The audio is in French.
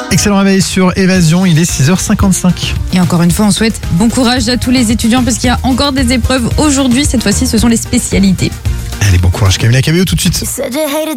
Excellent réveil sur Évasion, il est 6h55. Et encore une fois, on souhaite bon courage à tous les étudiants parce qu'il y a encore des épreuves aujourd'hui. Cette fois-ci, ce sont les spécialités. Allez, bon courage Camila Cabello tout de suite.